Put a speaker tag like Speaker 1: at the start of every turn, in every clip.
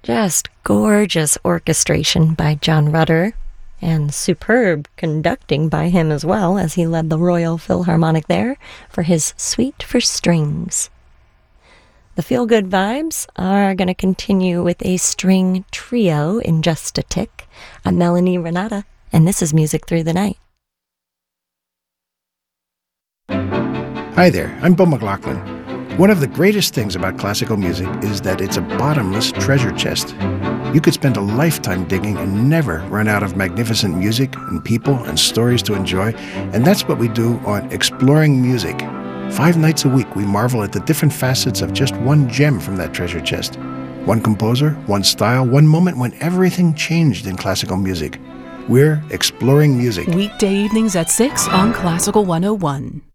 Speaker 1: Just gorgeous orchestration by John Rutter, and superb conducting by him as well, as he led the Royal Philharmonic there for his Suite for Strings. The feel-good vibes are going to continue with a string trio in just a tick. I'm Melanie Renata, and this is Music Through the Night.
Speaker 2: Hi there, I'm Bill McLaughlin. One of the greatest things about classical music is that it's a bottomless treasure chest. You could spend a lifetime digging and never run out of magnificent music and people and stories to enjoy, and that's what we do on Exploring Music. 5 nights a week, we marvel at the different facets of just one gem from that treasure chest. One composer, one style, one moment when everything changed in classical music. We're Exploring Music.
Speaker 3: Weekday evenings at 6 on Classical 101.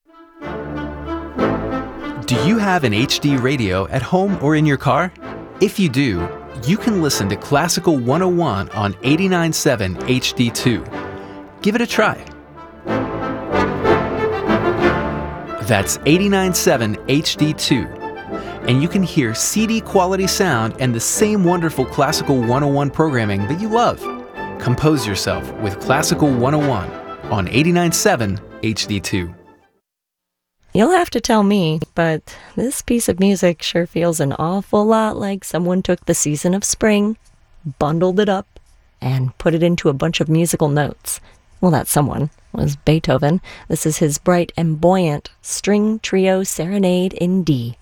Speaker 4: Do you have an HD radio at home or in your car? If you do, you can listen to Classical 101 on 89.7 HD2. Give it a try. That's 89.7 HD2. And you can hear CD quality sound and the same wonderful Classical 101 programming that you love. Compose yourself with Classical 101 on 89.7 HD2.
Speaker 1: You'll have to tell me, but this piece of music sure feels an awful lot like someone took the season of spring, bundled it up, and put it into a bunch of musical notes. Well, that someone was Beethoven. This is his bright and buoyant string trio serenade in D.